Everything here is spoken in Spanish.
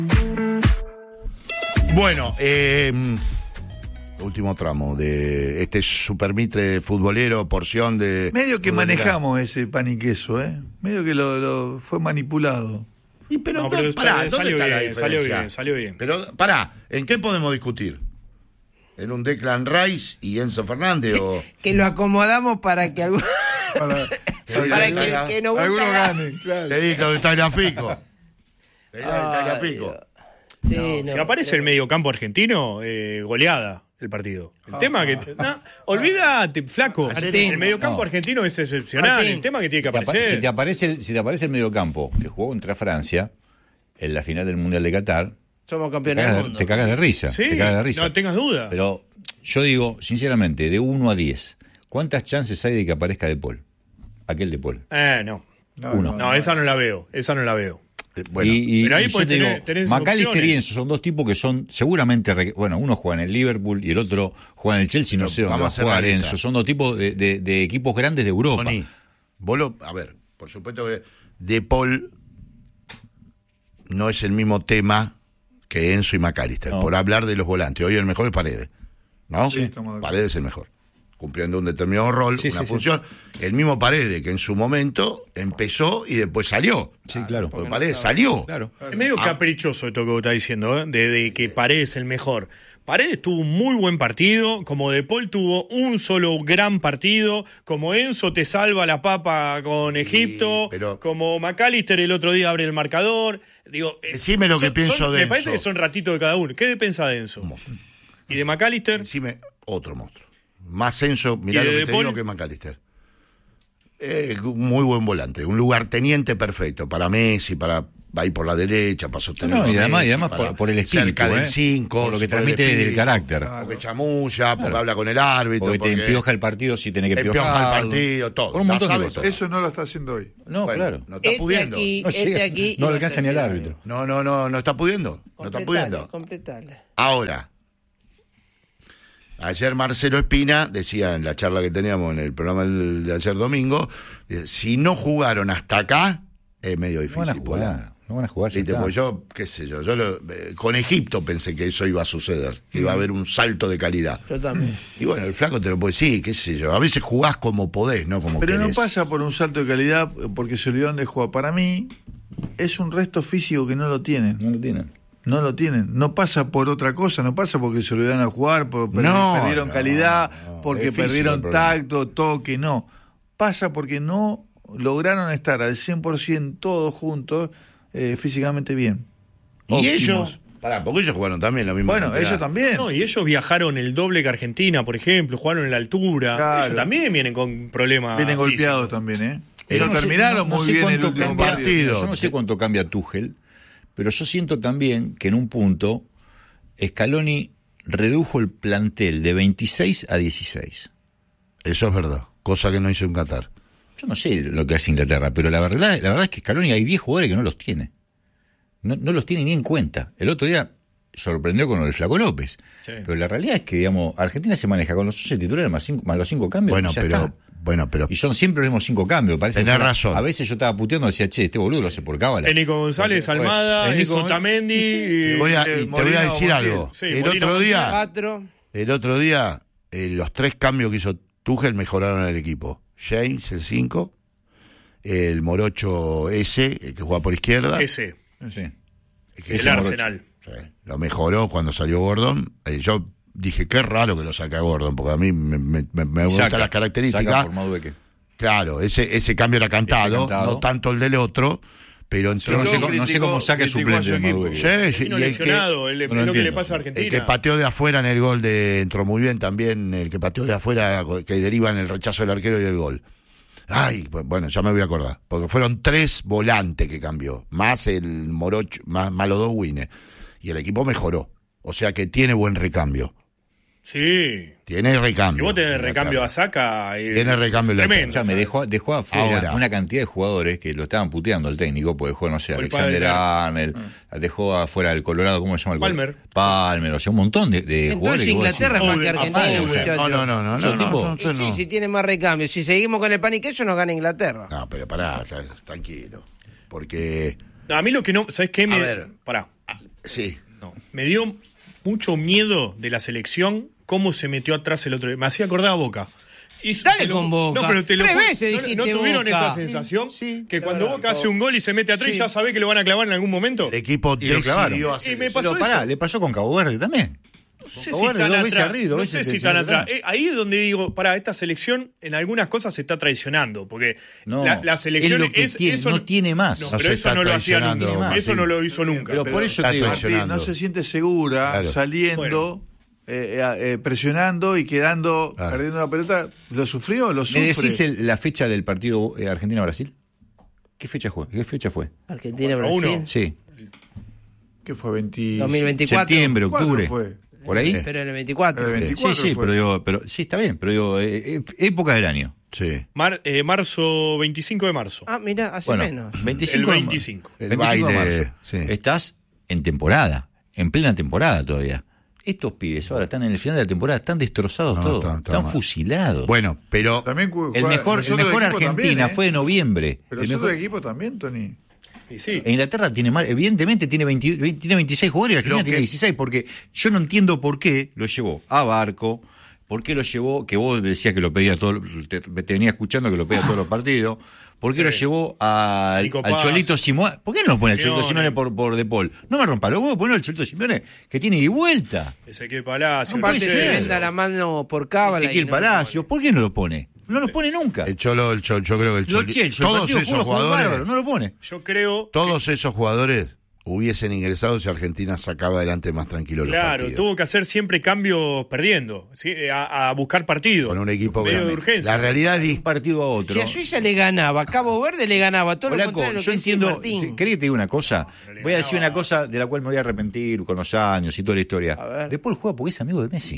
Bueno, último tramo de este supermitre futbolero, porción de... Medio que manejamos ese pan y queso, medio que lo fue manipulado. Y pero pará, ¿dónde está la diferencia? Salió bien. Pero pará, ¿en qué podemos discutir? ¿En un Declan Rice y Enzo Fernández o...? Que lo acomodamos para que alguno... para que nos gusta... Alguno gane, claro. Te digo que está Tagliafico. Sí, no, si aparece el mediocampo argentino, goleada el partido. El tema que... olvídate, flaco. El mediocampo argentino es excepcional. Martín. El tema que tiene que aparecer. Si te aparece el mediocampo que jugó contra Francia en la final del Mundial de Qatar, somos campeones del mundo. Te cagas de risa. Sí, te cagas de risa. No tengas duda. Pero yo digo, sinceramente, de 1 a 10, ¿cuántas chances hay de que aparezca De Paul? Aquel De Paul. No. Uno. No, esa no la veo. Bueno, pero ahí pues tenés McAllister y Enzo son dos tipos que son seguramente, uno juega en el Liverpool y el otro juega en el Chelsea, no sé dónde va a jugar Enzo, son dos tipos de equipos grandes de Europa. Tony, a ver, por supuesto que De Paul no es el mismo tema que Enzo y McAllister, por hablar de los volantes. Hoy el mejor es Paredes, ¿no? Sí, Paredes es el mejor, cumpliendo un determinado rol, una función. Sí. El mismo Paredes que en su momento empezó y después salió. Sí, claro. Porque Paredes salió. Claro. Es medio caprichoso esto que vos estás diciendo, de que Paredes es el mejor. Paredes tuvo un muy buen partido, como De Paul tuvo un solo gran partido, como Enzo te salva la papa con Egipto, como McAllister el otro día abre el marcador. Digo, decime lo que pienso de me Enzo. parece que son ratitos de cada uno. ¿Qué piensa de Enzo? ¿Y de McAllister? Decime otro monstruo. Más Enzo, mirá lo que te digo, que McAllister. Muy buen volante, un lugarteniente perfecto para Messi, para ir por la derecha, para sostener. Y además por el espíritu, cerca del 5, por lo que transmite del carácter. Porque chamulla, porque habla con el árbitro. Porque te empioja el partido si tiene que empiojar. Empioja el partido, todo. Por un montón de cosas. Eso no lo está haciendo hoy. No, bueno, claro. No está pudiendo. No le alcanza ni al árbitro. No está pudiendo. No está pudiendo. Completale. Ahora, ayer Marcelo Espina decía en la charla que teníamos en el programa de ayer domingo, si no jugaron hasta acá, es medio difícil. No van a jugar. Porque yo, qué sé yo, con Egipto pensé que eso iba a suceder, que iba a haber un salto de calidad. Yo también. Y bueno, el flaco te lo puede decir, qué sé yo, a veces jugás como podés, no como Pero querés. no pasa por un salto de calidad porque se olvidaron de jugar. Para mí, es un resto físico que no lo tienen. No lo tienen. No pasa por otra cosa, no pasa porque se olvidaron a jugar, perdieron calidad, porque perdieron tacto, toque, no. Pasa porque no lograron estar al 100% todos juntos físicamente bien. Y óptimos. Ellos, porque ellos jugaron también lo mismo. Bueno, ellos también. No, y ellos viajaron el doble que Argentina, por ejemplo, jugaron en la altura. Claro. Ellos también vienen con problemas. Vienen golpeados también, Ellos terminaron muy bien el último partido. Yo no sé cuánto cambia Tuchel, pero yo siento también que en un punto Scaloni redujo el plantel de 26 a 16. Eso es verdad, cosa que no hizo en Qatar. Yo no sé lo que hace Inglaterra, pero la verdad es que Scaloni hay 10 jugadores que no los tiene. No los tiene ni en cuenta. El otro día sorprendió con lo del Flaco López. Sí. Pero la realidad es que, digamos, Argentina se maneja con los 11 titulares más los 5 cambios. Pero y son siempre los mismos 5 cambios. Tenés razón. A veces yo estaba puteando y decía, este boludo lo hace por cábala. Nico González, Almada, Enzo Tamendi. Te voy a decir algo. Sí, el otro día, los 3 cambios que hizo Tuchel mejoraron el equipo. James, el 5, el Morocho ese, el que juega por izquierda. Ese. Sí. El Arsenal. Sí, lo mejoró cuando salió Gordon. Yo dije, qué raro que lo saque a Gordon, porque a mí me gustan las características. Claro, ese cambio era cantado, no tanto el del otro, pero no sé cómo saque suplente de Madueque. Sí, y lesionado, lo que le pasa a Argentina. El que pateó de afuera en el gol entró muy bien también, el que pateó de afuera, que deriva en el rechazo del arquero y el gol. Ay, bueno, ya me voy a acordar, porque fueron 3 volantes que cambió, más el Morocho, más los 2 Wines, y el equipo mejoró, o sea que tiene buen recambio. Sí. Tiene recambio. Si vos tenés recambio a Saca. Tiene recambio. Tremendo. O sea, me dejó afuera una cantidad de jugadores que lo estaban puteando al técnico, porque dejó, no sé, Alexander Arnold, dejó afuera el Colorado, ¿cómo se llama? Palmer, o sea, un montón de jugadores. Entonces Inglaterra es más que Argentina, muchachos. No. Sí, tiene más recambio. Si seguimos con el pan y queso, nos gana Inglaterra. No, pero pará, tranquilo. Porque... A mí lo que no... ¿Sabés qué? Pará. Sí. No. Me dio mucho miedo de la selección cómo se metió atrás el otro día. Me hacía acordar a Boca. Dale con Boca. No, pero te 3 veces dijiste ¿No tuvieron Boca? esa sensación? Sí. Que cuando Boca hace un gol y se mete atrás, ya sabe que lo van a clavar en algún momento. El equipo Y lo clavaron. decidió hacer Y me eso. pasó Pero pará, eso. le pasó con Cabo Verde también. No sé Cabo si Verde tan dos veces atrás. arriba, dos No veces sé si se tan hizo atrás. atrás. Ahí es donde digo, esta selección en algunas cosas se está traicionando. Porque No, la selección es lo que tiene, eso no tiene más. No, No pero se eso está no lo hacía traicionando, nunca. Martín. Eso no lo hizo nunca. Pero por eso está te digo, traicionando. No se siente segura Claro. saliendo, presionando y quedando, Claro. perdiendo la pelota. ¿Lo sufrió? ¿Lo ¿me sufre? decís la fecha del partido Argentina-Brasil? ¿Qué fecha fue? Argentina-Brasil. Sí. ¿Qué fue? 20... 2024. Septiembre, ¿Cuándo octubre. fue? ¿Por ahí? Pero en el 24. Pero el 24 Sí, fue. pero sí, está bien, pero digo, época del año. Sí. Marzo, 25 de marzo. Ah, mira, hace Bueno, menos. 25 El de mar- 25. El 25 de baile, marzo. sí. Estás en temporada, en plena temporada todavía. Estos pibes ahora están en el final de la temporada, están destrozados No, todos, están mal. fusilados. Bueno, pero También el mejor Argentina también, fue de noviembre. Pero El el mejor- equipo también, Tony. Y sí. En Inglaterra tiene más, evidentemente tiene 26 jugadores y Argentina Lo tiene que- 16, porque yo no entiendo por qué lo llevó a Barco, por qué lo llevó, que vos decías que lo pedía todo, te venía escuchando que lo pedía todos los partidos, por qué lo llevó al Nico al Paz. Cholito Simeone, ¿por qué no lo pone al Cholito Simeone. Simeone por De Paul? No me rompa los huevos, ponelo al Cholito Simeone, que tiene ida y vuelta. Ezequiel Palacio. No puede Aparte ser. se venda la mano por cábala. Ezequiel y no lo Palacio, ¿por qué no lo pone? No lo pone nunca. el Cholo, yo creo que el Lo Cholo, Chelsea, el todos partido esos puro jugó jugadores, bárbaro, no lo pone. Yo creo. todos esos jugadores hubiesen ingresado si Argentina sacaba adelante más tranquilo los Claro, partidos. tuvo que hacer siempre cambios perdiendo, ¿sí? a buscar partidos. Con un equipo medio de grande. urgencia. La realidad es De un partido a otro. Si a Suiza le ganaba, a Cabo Verde le ganaba, todo lo Polaco, contrario de lo yo que decía entiendo, Martín. ¿querés que te diga una cosa? Pero le Voy a decir ganaba. una cosa de la cual me voy a arrepentir con los años y toda la historia. A ver. De Paul juega porque es amigo de Messi.